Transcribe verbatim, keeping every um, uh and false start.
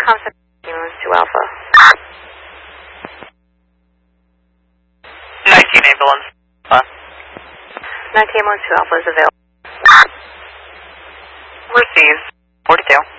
Comsec ambulance to Alpha. nineteen ambulance. Uh, nineteen ambulance to Alpha is available. Receives. forty-two.